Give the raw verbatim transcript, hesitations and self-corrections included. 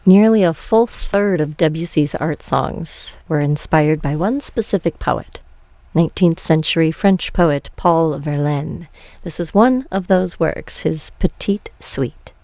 Nearly a full third of Debussy's art songs were inspired by one specific poet, nineteenth century French poet Paul Verlaine. This is one of those works, his Petite Suite.